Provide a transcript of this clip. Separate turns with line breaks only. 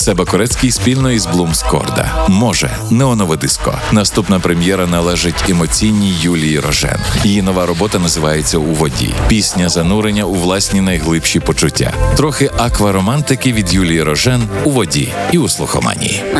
Себа Корецький спільно із Блум Скорда. Може, неонове диско. Наступна прем'єра належить емоційній Юлії Рожен. Її нова робота називається «У воді». Пісня занурення у власні найглибші почуття. Трохи акваромантики від Юлії Рожен у воді і у слухоманії.